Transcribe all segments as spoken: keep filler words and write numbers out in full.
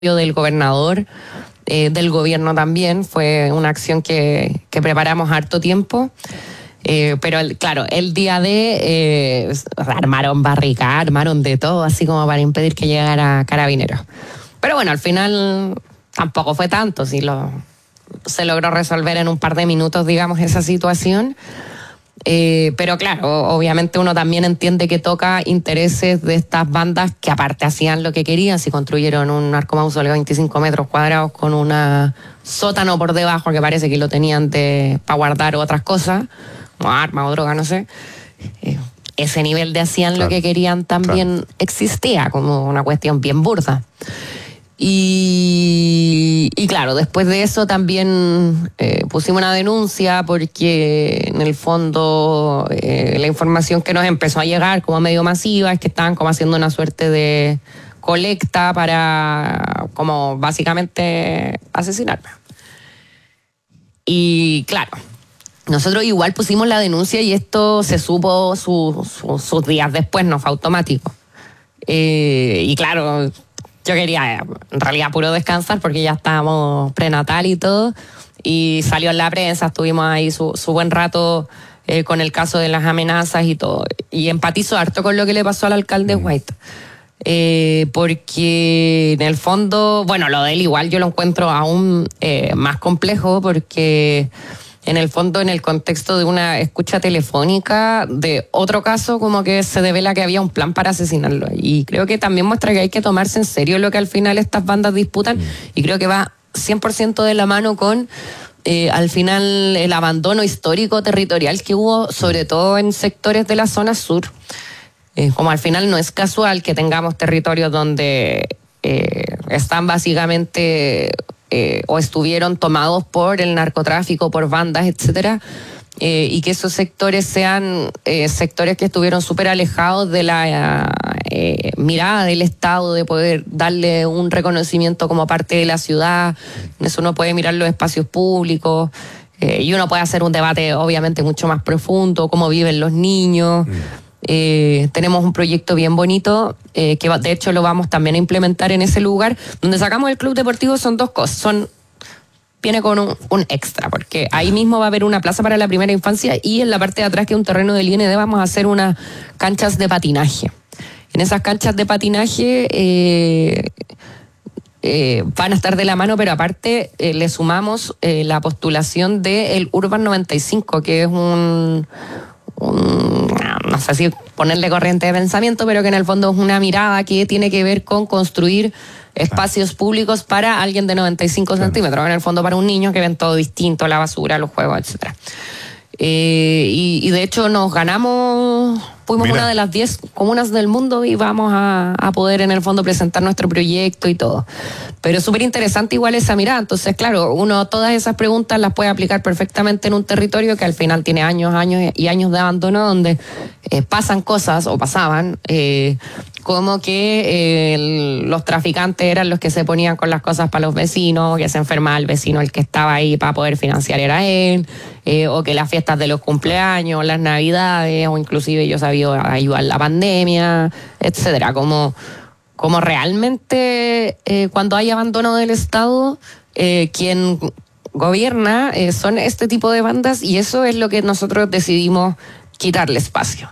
del gobernador, eh, del gobierno también. Fue una acción que, que preparamos harto tiempo. Eh, pero el, claro, el día de eh, armaron barricadas, armaron de todo, así como para impedir que llegara Carabineros. Pero bueno, al final tampoco fue tanto, si lo, se logró resolver en un par de minutos, digamos, esa situación. Eh, pero claro, obviamente uno también entiende que toca intereses de estas bandas que aparte hacían lo que querían. Si construyeron un narcomausoleo de veinticinco metros cuadrados con una sótano por debajo que parece que lo tenían de, para guardar otras cosas, como armas o droga, no sé. Eh, ese nivel de hacían claro, lo que querían también claro. existía como una cuestión bien burda. Y, y claro, después de eso también eh, pusimos una denuncia porque en el fondo eh, la información que nos empezó a llegar como medio masiva es que estaban como haciendo una suerte de colecta para como básicamente asesinarme. Y claro, nosotros igual pusimos la denuncia y esto se supo su, su, sus días después, no fue automático. Eh, y claro... Yo quería, en realidad, puro descansar porque ya estábamos prenatal y todo. Y salió en la prensa, estuvimos ahí su, su buen rato eh, con el caso de las amenazas y todo. Y empatizo harto con lo que le pasó al alcalde White. Eh, porque en el fondo, bueno, lo de él igual yo lo encuentro aún eh, más complejo porque... En el fondo, en el contexto de una escucha telefónica de otro caso, como que se devela que había un plan para asesinarlo. Y creo que también muestra que hay que tomarse en serio lo que al final estas bandas disputan. Y creo que va cien por ciento de la mano con, eh, al final, el abandono histórico territorial que hubo, sobre todo en sectores de la zona sur. Eh, como al final no es casual que tengamos territorios donde eh, están básicamente... Eh, o estuvieron tomados por el narcotráfico, por bandas, etcétera, eh, y que esos sectores sean eh, sectores que estuvieron súper alejados de la eh, mirada del Estado, de poder darle un reconocimiento como parte de la ciudad. Eso uno puede mirar los espacios públicos, eh, y uno puede hacer un debate obviamente mucho más profundo, cómo viven los niños. Mm. Eh, tenemos un proyecto bien bonito eh, que de hecho lo vamos también a implementar en ese lugar donde sacamos el club deportivo. Son dos cosas, son viene con un, un extra porque ahí mismo va a haber una plaza para la primera infancia y en la parte de atrás, que es un terreno del I N D, vamos a hacer unas canchas de patinaje. En esas canchas de patinaje eh, eh, van a estar de la mano, pero aparte eh, le sumamos eh, la postulación del Urban noventa y cinco, que es un Un, no sé si ponerle corriente de pensamiento, pero que en el fondo es una mirada que tiene que ver con construir espacios públicos para alguien de noventa y cinco claro. centímetros, en el fondo para un niño que ven todo distinto, la basura, los juegos, etcétera. Eh, y, y de hecho nos ganamos, fuimos Mira. una de las diez comunas del mundo y vamos a, a poder en el fondo presentar nuestro proyecto y todo. Pero es súper interesante igual esa mirada. Entonces, claro, uno todas esas preguntas las puede aplicar perfectamente en un territorio que al final tiene años, años y años de abandono, donde eh, pasan cosas, o pasaban, eh, como que eh, el, los traficantes eran los que se ponían con las cosas para los vecinos, que se enfermaba el vecino, el que estaba ahí para poder financiar era él, eh, o que las fiestas de los cumpleaños, las navidades, o inclusive yo sabía ayudar la pandemia, etcétera. Como, como realmente eh, cuando hay abandono del Estado, eh, quien gobierna eh, son este tipo de bandas, y eso es lo que nosotros decidimos quitarle espacio.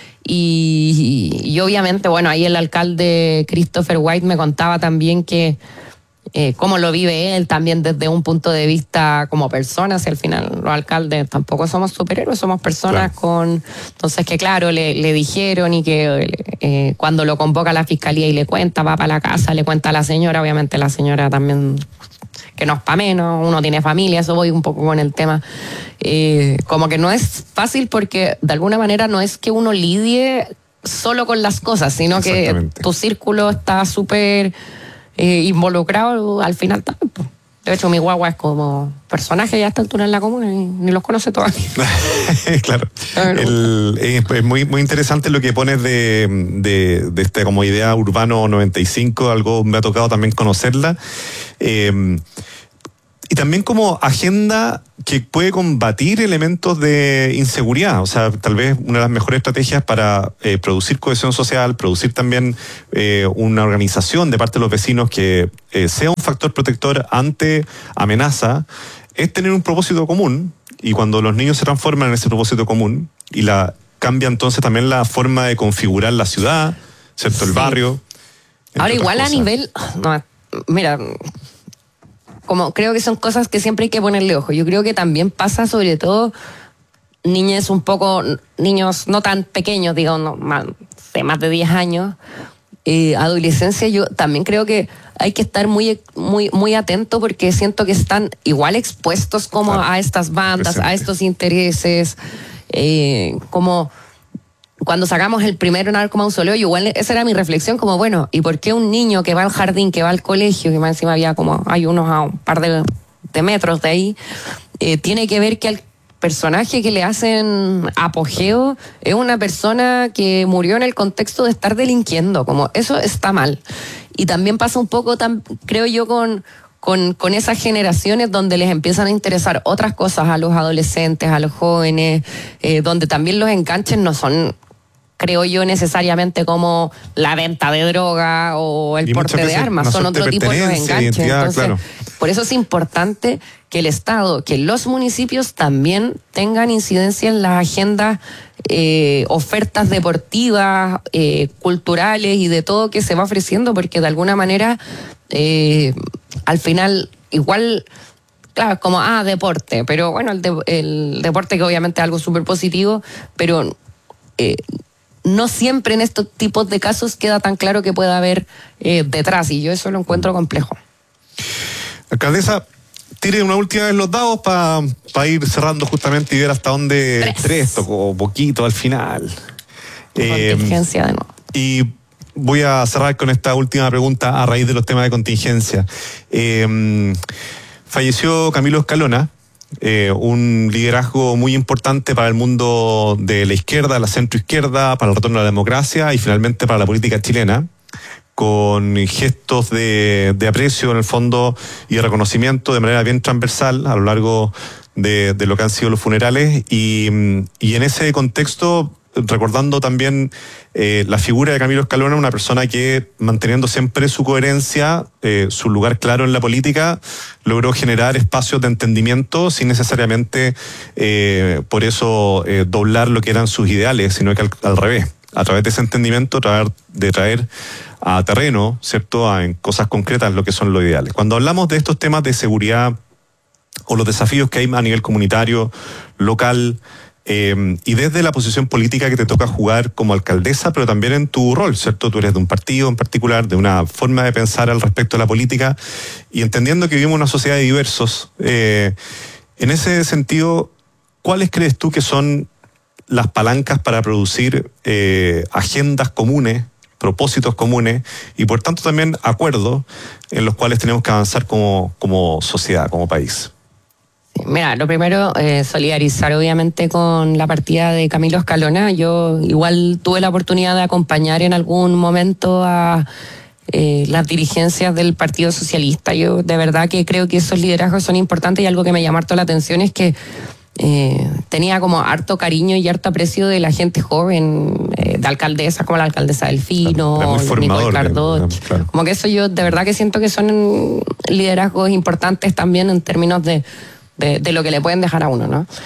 Y, y obviamente, bueno, ahí el alcalde Christopher White me contaba también que eh, cómo lo vive él también desde un punto de vista como persona. Si al final los alcaldes tampoco somos superhéroes, somos personas claro. con... Entonces que claro, le, le dijeron, y que eh, cuando lo convoca a la fiscalía y le cuenta, va para la casa, le cuenta a la señora, obviamente la señora también... que no es para menos, uno tiene familia, eso voy un poco con el tema. Eh, como que no es fácil porque de alguna manera no es que uno lidie solo con las cosas, sino que tu círculo está súper eh, involucrado al final también. De hecho, mi guagua es como personaje ya a esta altura en la comuna y ni los conoce todavía. Claro. El, es muy, muy interesante lo que pones de, de, de esta como idea Urbano noventa y cinco, algo me ha tocado también conocerla. Eh, y también como agenda que puede combatir elementos de inseguridad. O sea, tal vez una de las mejores estrategias para eh, producir cohesión social, producir también eh, una organización de parte de los vecinos que eh, sea un factor protector ante amenaza, es tener un propósito común. Y cuando los niños se transforman en ese propósito común y la cambia entonces también la forma de configurar la ciudad, ¿cierto? El sí. barrio. Ahora igual cosas. A nivel... No, mira... Como creo que son cosas que siempre hay que ponerle ojo. Yo creo que también pasa sobre todo niños un poco, niños no tan pequeños, digamos, no, más, de más de diez años, eh, adolescencia. Yo también creo que hay que estar muy, muy, muy atento porque siento que están igual expuestos como claro. a estas bandas, presente. A estos intereses, eh, como... Cuando sacamos el primer narcomausoleo, igual esa era mi reflexión, como bueno, ¿y por qué un niño que va al jardín, que va al colegio, que más encima había como, hay unos a un par de, de metros de ahí, eh, tiene que ver que al personaje que le hacen apogeo es una persona que murió en el contexto de estar delinquiendo, como eso está mal. Y también pasa un poco, tan, creo yo, con... Con, con esas generaciones donde les empiezan a interesar otras cosas a los adolescentes, a los jóvenes, eh, donde también los enganches no son, creo yo, necesariamente como la venta de droga o el y porte de armas, son otro tipo de los enganches. Entonces, claro. Por eso es importante que el Estado, que los municipios también tengan incidencia en las agendas, eh, ofertas deportivas, eh, culturales y de todo que se va ofreciendo, porque de alguna manera... Eh, al final, igual, claro, como, ah, deporte, pero bueno, el, de, el deporte que obviamente es algo súper positivo, pero eh, no siempre en estos tipos de casos queda tan claro que pueda haber eh, detrás, y yo eso lo encuentro complejo. Alcaldesa, tire una última vez los dados para pa ir cerrando justamente y ver hasta dónde tres, tres tocó poquito al final. Contingencia eh, de nuevo. Y voy a cerrar con esta última pregunta a raíz de los temas de contingencia. Eh, falleció Camilo Escalona, eh, un liderazgo muy importante para el mundo de la izquierda, la centroizquierda, para el retorno a la democracia y finalmente para la política chilena, con gestos de, de aprecio en el fondo y de reconocimiento de manera bien transversal a lo largo de, de lo que han sido los funerales. Y, y en ese contexto, recordando también eh, la figura de Camilo Escalona, una persona que, manteniendo siempre su coherencia, eh, su lugar claro en la política, logró generar espacios de entendimiento sin necesariamente eh, por eso eh, doblar lo que eran sus ideales, sino que al, al revés, a través de ese entendimiento traer, de traer a terreno, ¿cierto?, a, en cosas concretas lo que son los ideales. Cuando hablamos de estos temas de seguridad o los desafíos que hay a nivel comunitario, local, Eh, y desde la posición política que te toca jugar como alcaldesa, pero también en tu rol, ¿cierto? Tú eres de un partido en particular, de una forma de pensar al respecto de la política, y entendiendo que vivimos una sociedad de diversos. Eh, en ese sentido, ¿cuáles crees tú que son las palancas para producir eh, agendas comunes, propósitos comunes, y por tanto también acuerdos en los cuales tenemos que avanzar como, como sociedad, como país? Mira, lo primero, eh, solidarizar obviamente con la partida de Camilo Escalona. Yo igual tuve la oportunidad de acompañar en algún momento a eh, las dirigencias del Partido Socialista. Yo de verdad que creo que esos liderazgos son importantes, y algo que me llamó harto la atención es que eh, tenía como harto cariño y harto aprecio de la gente joven, eh, de alcaldesas como la alcaldesa Delfino, Nicole Cardoch. Claro. Como que eso yo de verdad que siento que son liderazgos importantes también en términos de De, de lo que le pueden dejar a uno, ¿no?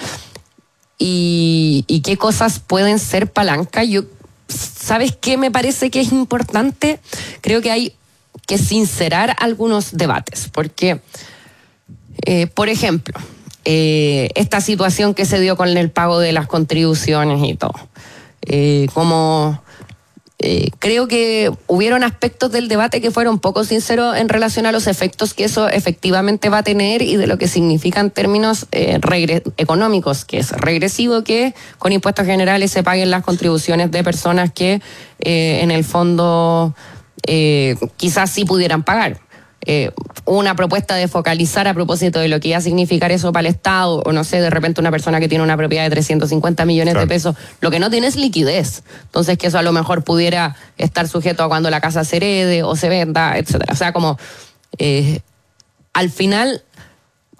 Y, y qué cosas pueden ser palanca. Yo, ¿sabes qué me parece que es importante? Creo que hay que sincerar algunos debates, porque, eh, por ejemplo, eh, esta situación que se dio con el pago de las contribuciones y todo, eh, como... Eh, creo que hubieron aspectos del debate que fueron poco sinceros en relación a los efectos que eso efectivamente va a tener y de lo que significa en términos eh, regre- económicos, que es regresivo que con impuestos generales se paguen las contribuciones de personas que eh, en el fondo eh, quizás sí pudieran pagar. Eh, una propuesta de focalizar a propósito de lo que iba a significar eso para el Estado, o no sé, de repente una persona que tiene una propiedad de trescientos cincuenta millones claro. de pesos, lo que no tiene es liquidez, entonces que eso a lo mejor pudiera estar sujeto a cuando la casa se herede o se venda, etcétera. O sea, como eh, al final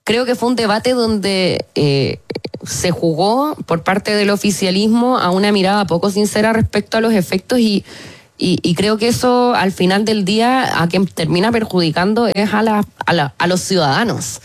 creo que fue un debate donde eh, se jugó por parte del oficialismo a una mirada poco sincera respecto a los efectos y, y, y creo que eso al final del día a quien termina perjudicando es a, la, a, la, a los ciudadanos.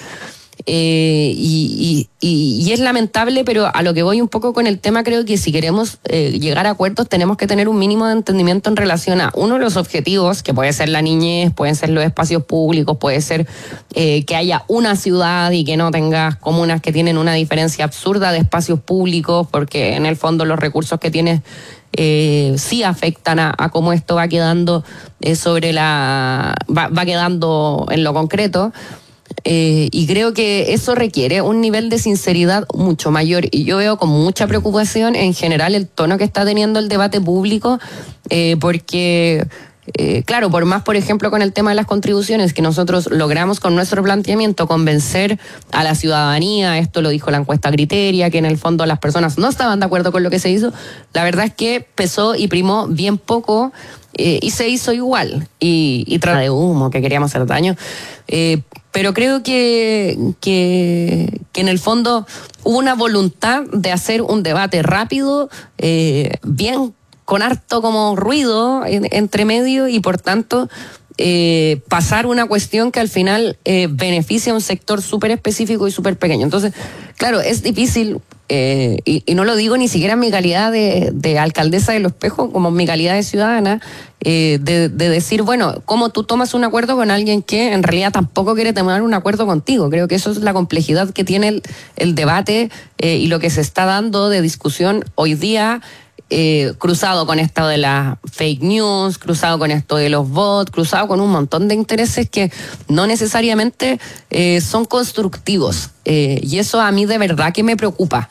Eh, y, y, y es lamentable, pero a lo que voy un poco con el tema, creo que si queremos eh, llegar a acuerdos tenemos que tener un mínimo de entendimiento en relación a uno de los objetivos, que puede ser la niñez, pueden ser los espacios públicos, puede ser eh, que haya una ciudad y que no tengas comunas que tienen una diferencia absurda de espacios públicos, porque en el fondo los recursos que tienes eh, sí afectan a, a cómo esto va quedando eh, sobre la va, va quedando en lo concreto. Eh, y creo que eso requiere un nivel de sinceridad mucho mayor y yo veo con mucha preocupación en general el tono que está teniendo el debate público eh, porque eh, claro, por más por ejemplo con el tema de las contribuciones que nosotros logramos con nuestro planteamiento convencer a la ciudadanía, esto lo dijo la encuesta Criteria, que en el fondo las personas no estaban de acuerdo con lo que se hizo, la verdad es que pesó y primó bien poco eh, y se hizo igual y, y trata de humo que queríamos hacer daño. Eh, pero creo que, que, que en el fondo hubo una voluntad de hacer un debate rápido, eh, bien con harto como ruido en, entre medio y por tanto eh, pasar una cuestión que al final eh, beneficia a un sector súper específico y súper pequeño. Entonces, claro, es difícil, eh, y, y no lo digo ni siquiera en mi calidad de, de alcaldesa de Los Espejos, como en mi calidad de ciudadana, eh, de, de decir, bueno, ¿cómo tú tomas un acuerdo con alguien que en realidad tampoco quiere tomar un acuerdo contigo? Creo que eso es la complejidad que tiene el, el debate eh, y lo que se está dando de discusión hoy día, Eh, cruzado con esto de las fake news, cruzado con esto de los bots, cruzado con un montón de intereses que no necesariamente eh, son constructivos. Eh, y eso a mí de verdad que me preocupa.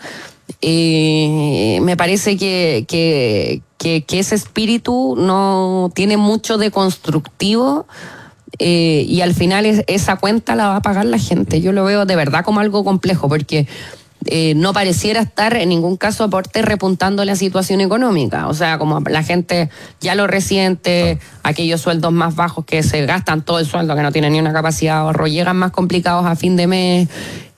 Eh, me parece que, que, que, que ese espíritu no tiene mucho de constructivo eh, y al final es, esa cuenta la va a pagar la gente. Yo lo veo de verdad como algo complejo porque Eh, no pareciera estar en ningún caso aporte repuntando la situación económica. O sea, como la gente ya lo resiente, aquellos sueldos más bajos que se gastan todo el sueldo, que no tienen ni una capacidad de ahorro, llegan más complicados a fin de mes.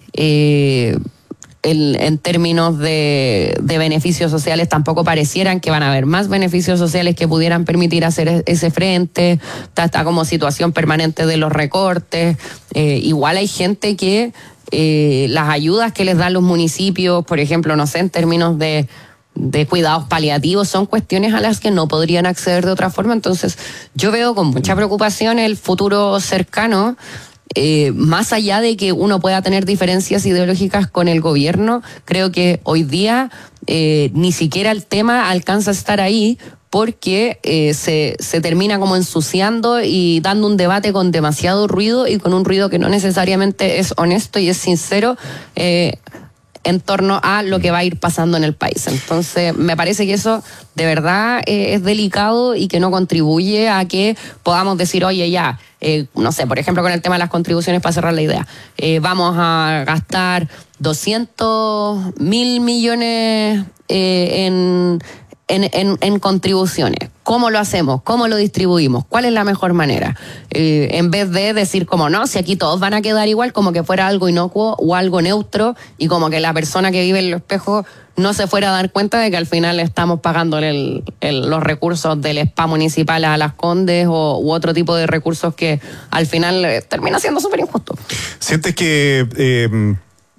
Eh, el, en términos de, de beneficios sociales tampoco parecieran que van a haber más beneficios sociales que pudieran permitir hacer ese frente. Está, está como situación permanente de los recortes. Eh, igual hay gente que Eh, las ayudas que les dan los municipios, por ejemplo, no sé, en términos de, de cuidados paliativos, son cuestiones a las que no podrían acceder de otra forma. Entonces, yo veo con mucha preocupación el futuro cercano, eh, más allá de que uno pueda tener diferencias ideológicas con el gobierno, creo que hoy día eh, ni siquiera el tema alcanza a estar ahí, porque eh, se, se termina como ensuciando y dando un debate con demasiado ruido y con un ruido que no necesariamente es honesto y es sincero eh, en torno a lo que va a ir pasando en el país. Entonces, me parece que eso de verdad eh, es delicado y que no contribuye a que podamos decir, oye, ya, eh, no sé, por ejemplo, con el tema de las contribuciones, para cerrar la idea, eh, vamos a gastar doscientos mil millones eh, en... En, en, en contribuciones. ¿Cómo lo hacemos? ¿Cómo lo distribuimos? ¿Cuál es la mejor manera? Eh, en vez de decir como no, si aquí todos van a quedar igual, como que fuera algo inocuo o algo neutro y como que la persona que vive en Los Espejos no se fuera a dar cuenta de que al final estamos pagándole el, el, los recursos del S P A municipal a Las Condes o, u otro tipo de recursos que al final eh, termina siendo súper injusto. ¿Sientes que Eh...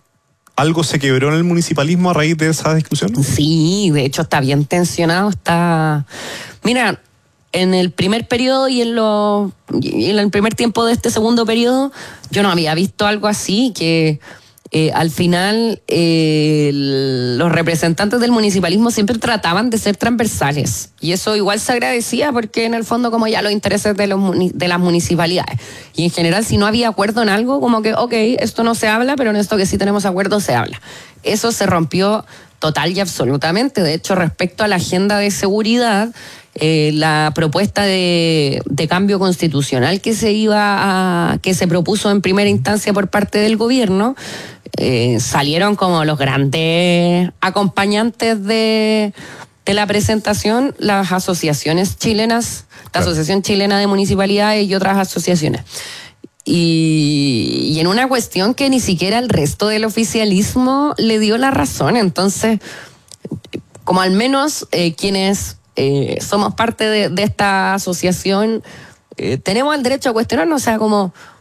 ¿algo se quebró en el municipalismo a raíz de esa discusión? Sí, de hecho está bien tensionado, está... Mira, en el primer periodo y en, lo, y en el primer tiempo de este segundo periodo, yo no había visto algo así, que eh, al final eh, los representantes del municipalismo siempre trataban de ser transversales. Y eso igual se agradecía porque en el fondo como ya los intereses de, los, de las municipalidades. Y en general si no había acuerdo en algo, como que ok, esto no se habla, pero en esto que sí tenemos acuerdo se habla. Eso se rompió total y absolutamente. De hecho, respecto a la agenda de seguridad, eh, la propuesta de, de cambio constitucional que se iba a, que se propuso en primera instancia por parte del gobierno, eh, salieron como los grandes acompañantes de, de la presentación las asociaciones chilenas, la Asociación Chilena de Municipalidades y otras asociaciones. Y, y, y en una cuestión que ni siquiera el resto del oficialismo le dio la razón. Entonces, como al menos eh, quienes eh, somos parte de, de esta asociación, eh, tenemos el derecho a cuestionarnos, o sea, como